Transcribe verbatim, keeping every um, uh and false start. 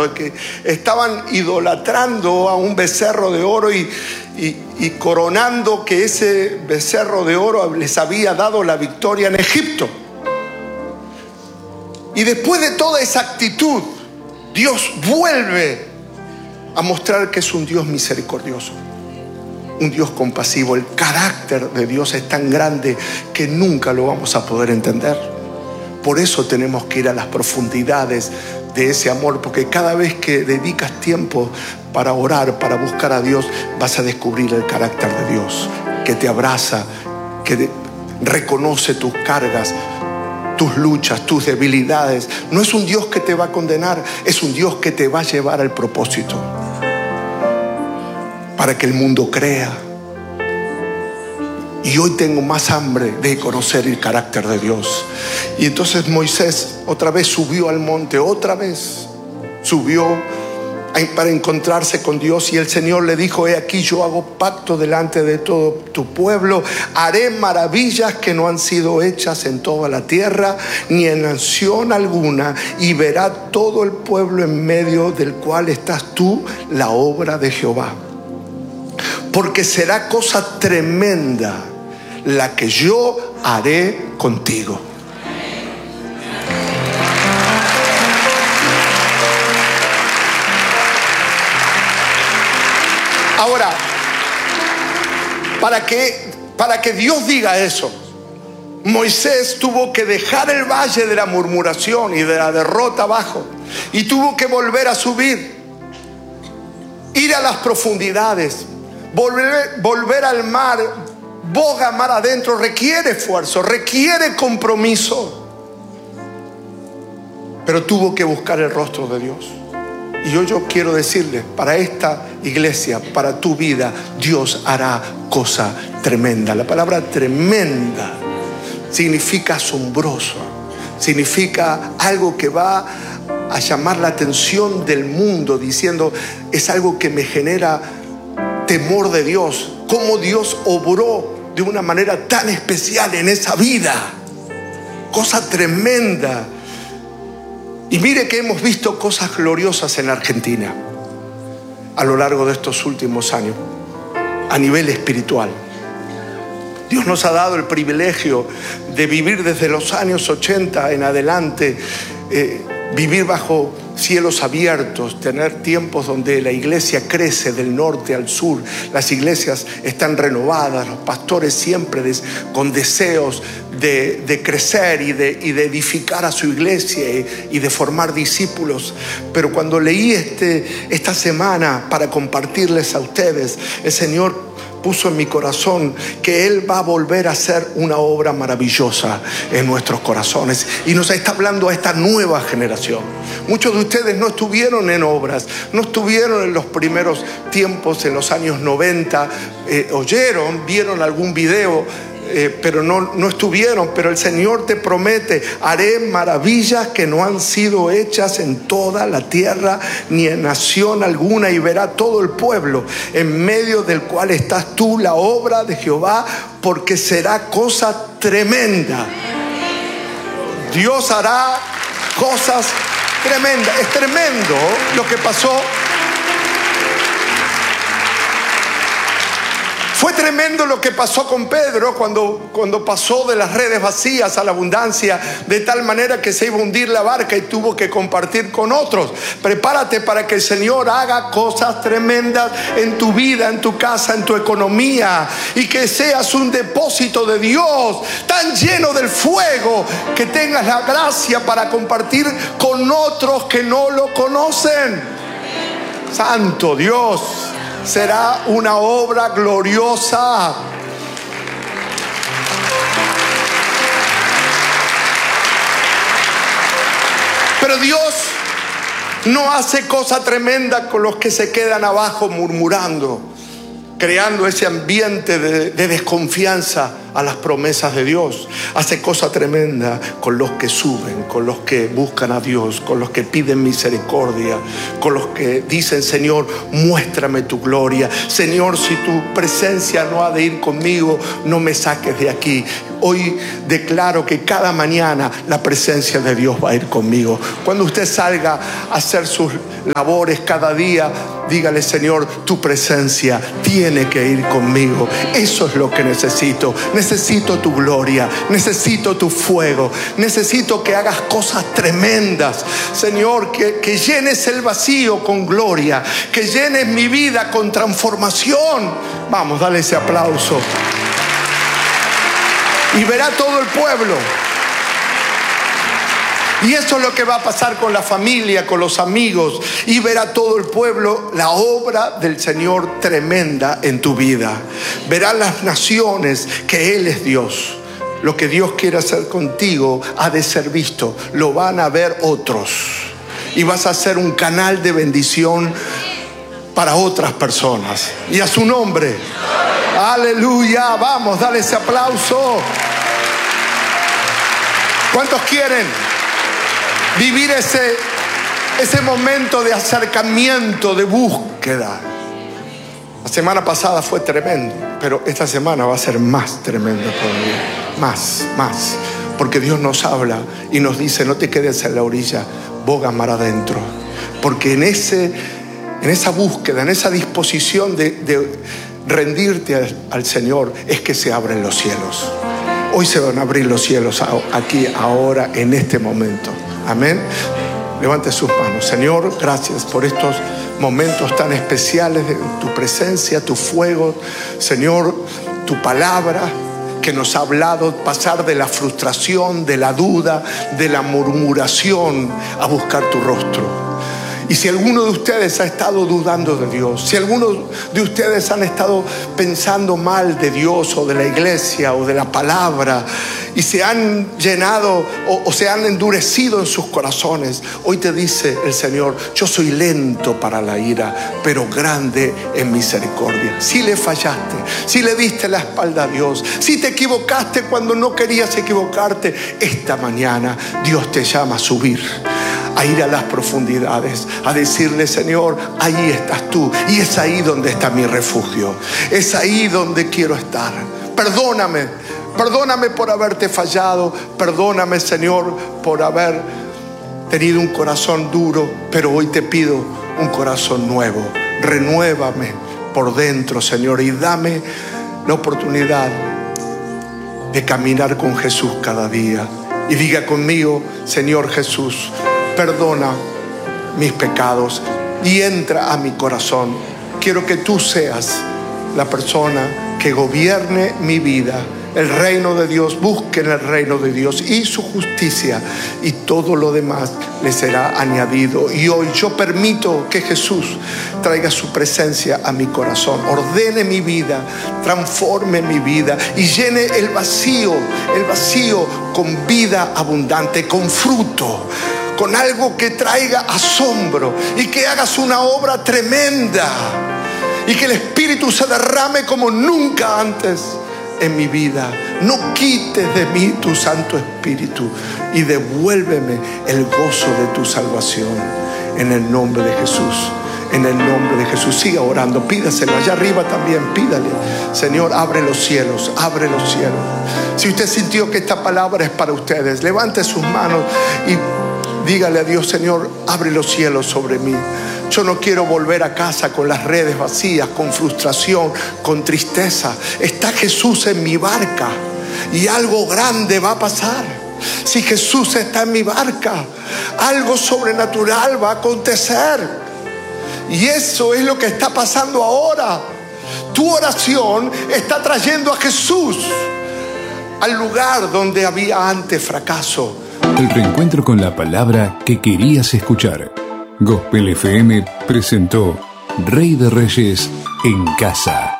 de que estaban idolatrando a un becerro de oro y, y, y coronando que ese becerro de oro les había dado la victoria en Egipto. Y después de toda esa actitud, Dios vuelve a mostrar que es un Dios misericordioso, un Dios compasivo. El carácter de Dios es tan grande que nunca lo vamos a poder entender. Por eso tenemos que ir a las profundidades de ese amor, porque cada vez que dedicas tiempo para orar, para buscar a Dios, vas a descubrir el carácter de Dios, que te abraza, que reconoce tus cargas, tus luchas, tus debilidades. No es un Dios que te va a condenar, es un Dios que te va a llevar al propósito, para que el mundo crea. Y hoy tengo más hambre de conocer el carácter de Dios. Y entonces Moisés otra vez subió al monte, otra vez subió para encontrarse con Dios. Y el Señor le dijo: he aquí, yo hago pacto delante de todo tu pueblo, haré maravillas que no han sido hechas en toda la tierra, ni en nación alguna, y verá todo el pueblo en medio del cual estás tú la obra de Jehová. Porque será cosa tremenda la que yo haré contigo. Ahora, para que, para que Dios diga eso, Moisés tuvo que dejar el valle de la murmuración y de la derrota abajo, y tuvo que volver a subir, ir a las profundidades, volver, volver al mar. Boga mar adentro requiere esfuerzo, requiere compromiso, pero tuvo que buscar el rostro de Dios. Y hoy yo quiero decirles, para esta iglesia, para tu vida, Dios hará cosa tremenda. La palabra tremenda significa asombroso, significa algo que va a llamar la atención del mundo, diciendo: es algo que me genera temor de Dios. Cómo Dios obró de una manera tan especial en esa vida. Cosa tremenda. Y mire que hemos visto cosas gloriosas en Argentina a lo largo de estos últimos años, a nivel espiritual. Dios nos ha dado el privilegio de vivir desde los años ochenta en adelante, eh, vivir bajo cielos abiertos, tener tiempos donde la iglesia crece del norte al sur, las iglesias están renovadas, los pastores siempre des, con deseos de, de crecer y de, y de edificar a su iglesia y, y de formar discípulos. Pero cuando leí este, esta semana para compartirles a ustedes, el Señor puso en mi corazón que Él va a volver a hacer una obra maravillosa en nuestros corazones, y nos está hablando a esta nueva generación. Muchos de ustedes no estuvieron en obras, no estuvieron en los primeros tiempos, en los años noventa, eh, oyeron, vieron algún video, Eh, pero no, no estuvieron. Pero el Señor te promete: haré maravillas que no han sido hechas en toda la tierra, ni en nación alguna, y verá todo el pueblo en medio del cual estás tú la obra de Jehová, porque será cosa tremenda. Dios hará cosas tremendas. Es tremendo lo que pasó. Fue tremendo lo que pasó con Pedro cuando, cuando pasó de las redes vacías a la abundancia, de tal manera que se iba a hundir la barca y tuvo que compartir con otros. Prepárate para que el Señor haga cosas tremendas en tu vida, en tu casa, en tu economía, y que seas un depósito de Dios tan lleno del fuego que tengas la gracia para compartir con otros que no lo conocen. Santo Dios. Será una obra gloriosa. Pero Dios no hace cosa tremenda con los que se quedan abajo murmurando, creando ese ambiente de, de desconfianza a las promesas de Dios. Hace cosa tremenda con los que suben, con los que buscan a Dios, con los que piden misericordia, con los que dicen: Señor, muéstrame tu gloria. Señor, si tu presencia no ha de ir conmigo, no me saques de aquí. Hoy declaro que cada mañana la presencia de Dios va a ir conmigo. Cuando usted salga a hacer sus labores cada día, dígale: Señor, tu presencia tiene que ir conmigo. Eso es lo que necesito. Necesito tu gloria, necesito tu fuego, necesito que hagas cosas tremendas. Señor, que, que llenes el vacío con gloria, que llenes mi vida con transformación. Vamos, dale ese aplauso. Y verá todo el pueblo. Y eso es lo que va a pasar con la familia, con los amigos. Y verá todo el pueblo la obra del Señor tremenda en tu vida. Verán las naciones que Él es Dios. Lo que Dios quiere hacer contigo ha de ser visto. Lo van a ver otros. Y vas a ser un canal de bendición para otras personas. Y a su nombre. Aleluya. Vamos, dale ese aplauso. ¿Cuántos quieren vivir ese, ese momento de acercamiento, de búsqueda? La semana pasada fue tremendo, pero esta semana va a ser más tremendo todavía. Más, más. Porque Dios nos habla y nos dice: no te quedes en la orilla, boga mar adentro. Porque en, ese, en esa búsqueda, en esa disposición de, de rendirte al, al Señor, es que se abren los cielos. Hoy se van a abrir los cielos aquí, ahora, en este momento. Amén. Levante sus manos. Señor, gracias por estos momentos tan especiales de tu presencia, tu fuego. Señor, tu palabra que nos ha hablado, pasar de la frustración, de la duda, de la murmuración a buscar tu rostro. Y si alguno de ustedes ha estado dudando de Dios, si alguno de ustedes han estado pensando mal de Dios o de la iglesia o de la palabra, y se han llenado o, o se han endurecido en sus corazones, hoy te dice el Señor: yo soy lento para la ira, pero grande en misericordia. Si le fallaste, si le diste la espalda a Dios, si te equivocaste cuando no querías equivocarte, esta mañana Dios te llama a subir, a ir a las profundidades, a decirle: Señor, ahí estás tú, y es ahí donde está mi refugio, es ahí donde quiero estar. Perdóname, perdóname por haberte fallado, perdóname, Señor, por haber tenido un corazón duro, pero hoy te pido un corazón nuevo. Renuévame por dentro, Señor, y dame la oportunidad de caminar con Jesús cada día. Y diga conmigo: Señor Jesús, perdona mis pecados y entra a mi corazón. Quiero que tú seas la persona que gobierne mi vida. El reino de Dios, busquen el reino de Dios y su justicia, y todo lo demás le será añadido. Y hoy yo permito que Jesús traiga su presencia a mi corazón, ordene mi vida, transforme mi vida y llene el vacío, el vacío con vida abundante, con fruto, con algo que traiga asombro, y que hagas una obra tremenda, y que el Espíritu se derrame como nunca antes en mi vida. No quites de mí tu Santo Espíritu y devuélveme el gozo de tu salvación. En el nombre de Jesús, en el nombre de Jesús. Siga orando, pídaselo. Allá arriba también pídale: Señor, abre los cielos, abre los cielos. Si usted sintió que esta palabra es para ustedes, levante sus manos y dígale a Dios: Señor, abre los cielos sobre mí. Yo no quiero volver a casa con las redes vacías, con frustración, con tristeza. Está Jesús en mi barca y algo grande va a pasar. Si Jesús está en mi barca, algo sobrenatural va a acontecer. Y eso es lo que está pasando ahora. Tu oración está trayendo a Jesús al lugar donde había antes fracaso. El reencuentro con la palabra que querías escuchar. Gospel F M presentó Rey de Reyes en Casa.